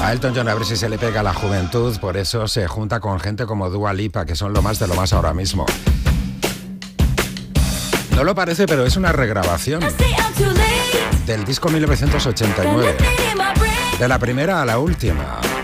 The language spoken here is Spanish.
A Elton John a ver si se le pega la juventud, por eso se junta con gente como Dua Lipa, que son lo más de lo más ahora mismo. No lo parece, pero es una regrabación del disco 1989, de la primera a la última.